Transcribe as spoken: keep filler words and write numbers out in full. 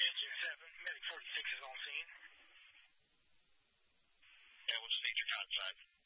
Engine seven, Medic forty-six is on scene. Yeah, we'll just need your contact.